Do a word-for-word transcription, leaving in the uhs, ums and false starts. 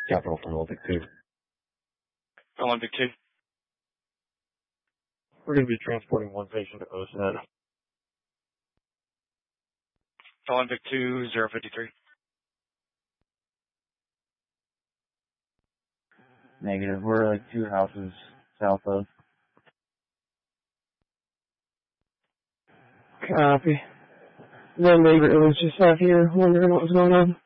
Capital from Olympic two. Olympic two. We're going to be transporting one patient to O S N. Olympic two, zero fifty-three. Negative. We're like two houses south of. Copy. The neighbor was just out here wondering what was going on.